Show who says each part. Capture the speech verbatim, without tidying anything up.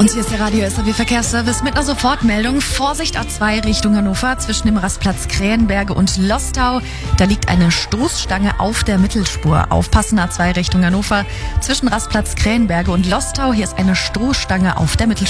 Speaker 1: Und hier ist der Radio S R W Verkehrsservice mit einer Sofortmeldung. Vorsicht A zwei Richtung Hannover zwischen dem Rastplatz Krähenberge und Lostau. Da liegt eine Stoßstange auf der Mittelspur. Aufpassen A zwei Richtung Hannover zwischen Rastplatz Krähenberge und Lostau. Hier ist eine Stoßstange auf der Mittelspur.